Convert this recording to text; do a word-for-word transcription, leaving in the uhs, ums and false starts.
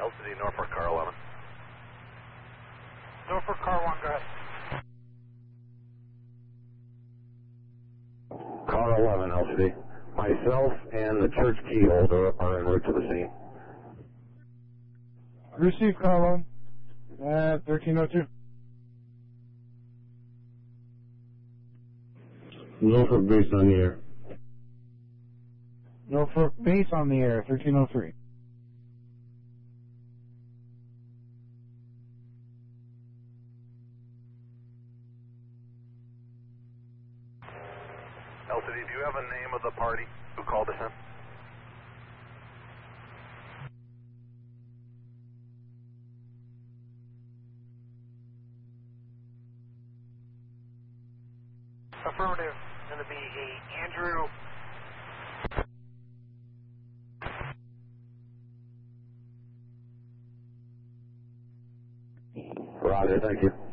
L C D Norfolk Car eleven. Norfolk Car one, go ahead. Car eleven, L C D. Myself and the church key holder are en route to the scene. Receive Car eleven at thirteen oh two. Norfolk base on the air. Norfolk base on the air, thirteen oh three. L C D, do you have a name of the party who called us in? Affirmative. Going to be a Andrew. Roger, thank you.